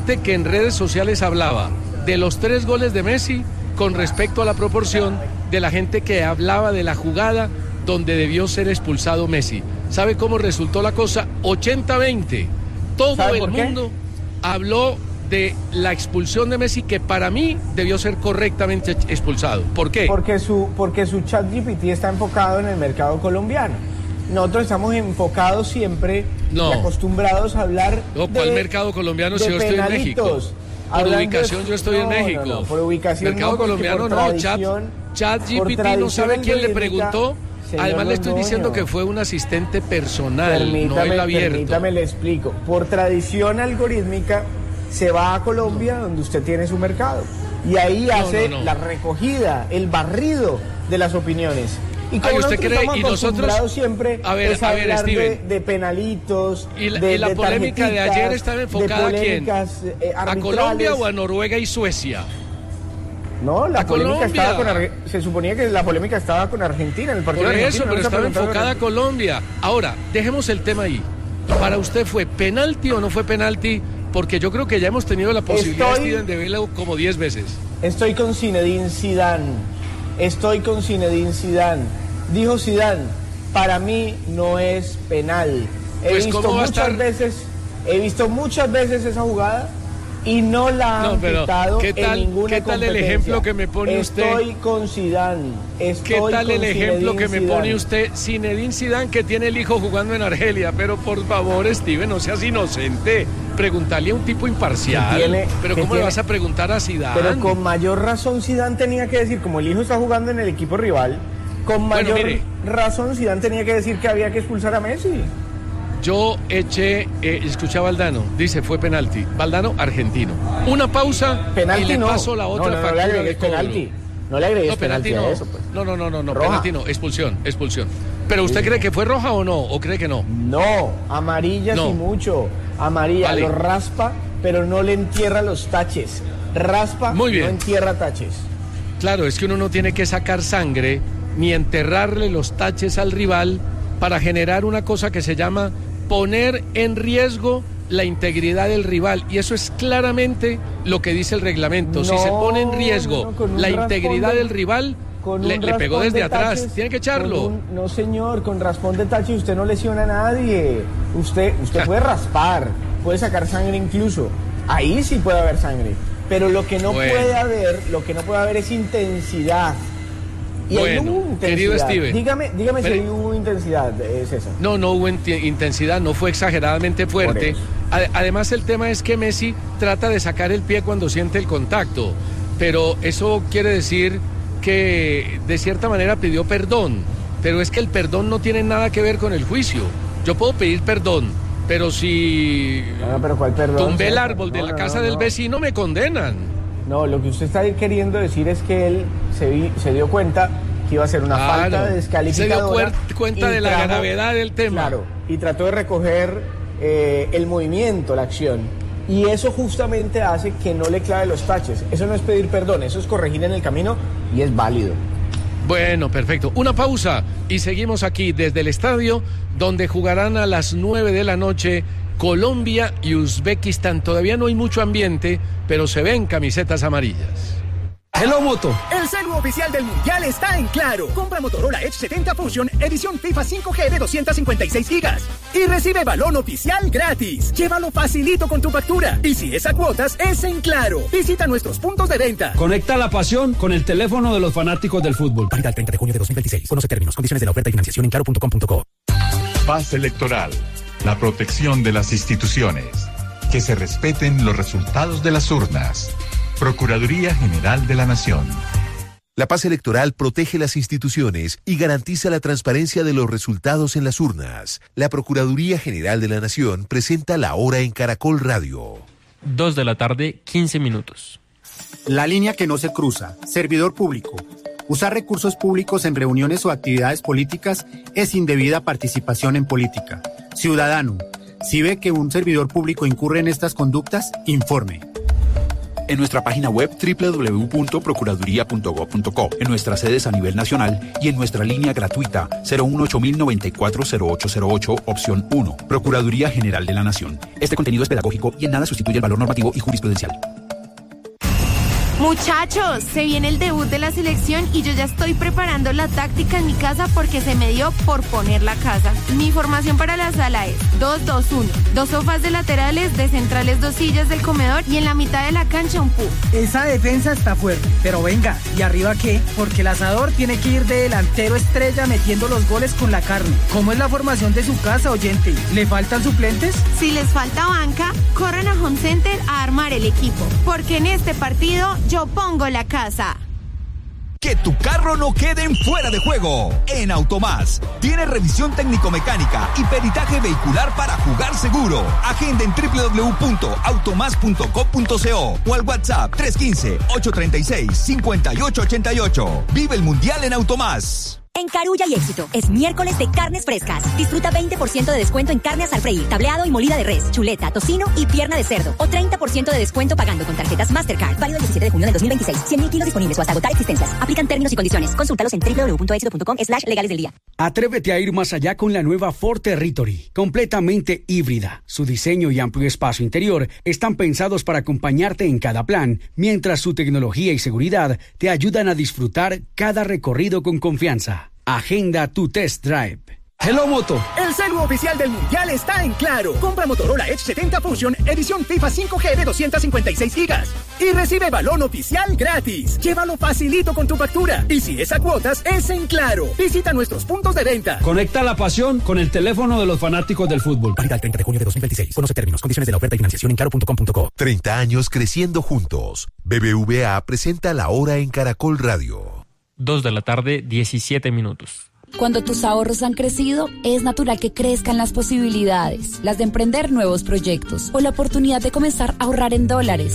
gente que en redes sociales hablaba de los 3 goles de Messi con respecto a la proporción de la gente que hablaba de la jugada donde debió ser expulsado Messi. ¿Sabe cómo resultó la cosa? 80-20. Todo el mundo habló de la expulsión de Messi, que para mí debió ser correctamente expulsado. ¿Por qué? Porque su ChatGPT está enfocado en el mercado colombiano. Nosotros estamos enfocados siempre y acostumbrados a hablar ¿cuál mercado colombiano si yo estoy en México? Por ubicación yo estoy en México. No, por ubicación mercado colombiano no, ChatGPT no sabe quién le preguntó. Además le estoy diciendo que fue un asistente personal, no el abierto. Permítame, le explico. Por tradición algorítmica se va a Colombia, donde usted tiene su mercado, y ahí hace la recogida, el barrido de las opiniones. Y como ¿usted cree? Y nosotros siempre es hablar Steven, de penalitos, y la polémica de ayer estaba enfocada ¿a quién? ¿A Colombia o a Noruega y Suecia? No, la polémica estaba se suponía que la polémica estaba con Argentina en el partido. Por eso, pero estaba enfocada a Colombia. Ahora, dejemos el tema ahí. ¿Para usted fue penalti o no fue penalti? Porque yo creo que ya hemos tenido la posibilidad, Steven, de verlo como 10 veces. Estoy con Zinedine Zidane. Dijo Zidane, para mí no es penal. He visto muchas veces esa jugada y no la han pitado en ninguna competencia. ¿Qué tal el ejemplo que me pone usted? Estoy con Zidane. ¿Qué tal el ejemplo que me pone usted? Zinedine Zidane, que tiene el hijo jugando en Argelia. Pero por favor, Steven, no seas inocente. Preguntarle a un tipo imparcial. Pero ¿cómo le vas a preguntar a Zidane? Pero con mayor razón Zidane tenía que decir, como el hijo está jugando en el equipo rival, con mayor razón Zidane tenía que decir que había que expulsar a Messi. Yo escuché a Valdano, dice fue penalti. Valdano, argentino. Una pausa penalti y le paso la otra factura de penalti. No le agregues penalti a eso, pues. No, penalti no, expulsión. ¿Pero usted cree que fue roja o no? ¿O cree que no? No, amarilla sí mucho. Amarilla, lo raspa, pero no le entierra los taches. Raspa, no entierra taches. Claro, es que uno no tiene que sacar sangre ni enterrarle los taches al rival para generar una cosa que se llama poner en riesgo la integridad del rival, y eso es claramente lo que dice el reglamento. Si se pone en riesgo la integridad del rival, le pegó desde atrás, tiene que echarlo. No señor, con raspón de tache usted no lesiona a nadie. Usted puede raspar, puede sacar sangre incluso, ahí sí puede haber sangre, pero lo que no puede haber es intensidad. Y bueno, hubo intensidad. Querido Steven, dígame si hubo intensidad, César. No hubo intensidad, no fue exageradamente fuerte. Además, el tema es que Messi trata de sacar el pie cuando siente el contacto, pero eso quiere decir que de cierta manera pidió perdón, pero es que el perdón no tiene nada que ver con el juicio. Yo puedo pedir perdón, pero si pero ¿cuál perdón? Tumbé el árbol de la casa del vecino, me condenan. No, lo que usted está queriendo decir es que él se dio cuenta que iba a ser una falta de descalificadora. Se dio cuenta de la gravedad del tema. Claro, y trató de recoger el movimiento, la acción. Y eso justamente hace que no le clave los taches. Eso no es pedir perdón, eso es corregir en el camino y es válido. Bueno, perfecto. Una pausa y seguimos aquí desde el estadio donde jugarán a las 9 de la noche Colombia y Uzbekistán. Todavía no hay mucho ambiente, pero se ven camisetas amarillas. Hello Moto. El celu oficial del Mundial está en Claro. Compra Motorola Edge 70 Fusion edición FIFA 5G de 256 GB y recibe balón oficial gratis. Llévalo facilito con tu factura. Y si es a cuotas, es en Claro. Visita nuestros puntos de venta. Conecta la pasión con el teléfono de los fanáticos del fútbol. Válida el 30 de junio de 2026. Conoce términos, condiciones de la oferta y financiación en claro.com.co. Paz electoral. La protección de las instituciones. Que se respeten los resultados de las urnas. Procuraduría General de la Nación. La paz electoral protege las instituciones y garantiza la transparencia de los resultados en las urnas. La Procuraduría General de la Nación presenta la hora en Caracol Radio. 2 de la tarde, 15 minutos. La línea que no se cruza. Servidor público. Usar recursos públicos en reuniones o actividades políticas es indebida participación en política. Ciudadano, si ve que un servidor público incurre en estas conductas, informe. En nuestra página web www.procuraduría.gov.co, en nuestras sedes a nivel nacional y en nuestra línea gratuita 018-094-0808, opción 1. Procuraduría General de la Nación. Este contenido es pedagógico y en nada sustituye el valor normativo y jurisprudencial. Muchachos, se viene el debut de la selección y yo ya estoy preparando la táctica en mi casa porque se me dio por poner la casa. Mi formación para la sala es 2-2-1, 2 sofás de laterales, de centrales 2 sillas del comedor y en la mitad de la cancha un puff. Esa defensa está fuerte, pero venga, ¿y arriba qué? Porque el asador tiene que ir de delantero estrella metiendo los goles con la carne. ¿Cómo es la formación de su casa, oyente? ¿Le faltan suplentes? Si les falta banca, corran a Home Center a armar el equipo, porque en este partido yo pongo la casa. Que tu carro no quede en fuera de juego. En Automás tiene revisión técnico-mecánica y peritaje vehicular para jugar seguro. Agenda en www.automás.com.co o al WhatsApp 315-836-5888. Vive el Mundial en Automás. En Carulla y Éxito, es miércoles de carnes frescas. Disfruta 20% de descuento en carnes al freír, tableado y molida de res, chuleta, tocino y pierna de cerdo. O 30% de descuento pagando con tarjetas Mastercard. Válido el 17 de junio del 2026. 100.000 kilos disponibles o hasta agotar existencias. Aplican términos y condiciones. Consúltalos en www.exito.com/legales del día. Atrévete a ir más allá con la nueva Ford Territory, completamente híbrida. Su diseño y amplio espacio interior están pensados para acompañarte en cada plan, mientras su tecnología y seguridad te ayudan a disfrutar cada recorrido con confianza. Agenda tu test drive. Hello Moto. El celu oficial del Mundial está en Claro. Compra Motorola Edge 70 Fusion edición FIFA 5G de 256 GB y recibe balón oficial gratis. Llévalo facilito con tu factura. Y si es a cuotas, es en Claro. Visita nuestros puntos de venta. Conecta la pasión con el teléfono de los fanáticos del fútbol. Válida el 30 de junio de 2026. Conoce términos, condiciones de la oferta y financiación en claro.com.co. 30 años creciendo juntos. BBVA presenta La Hora en Caracol Radio. 2 de la tarde, 17 minutos. Cuando tus ahorros han crecido, es natural que crezcan las posibilidades, las de emprender nuevos proyectos o la oportunidad de comenzar a ahorrar en dólares.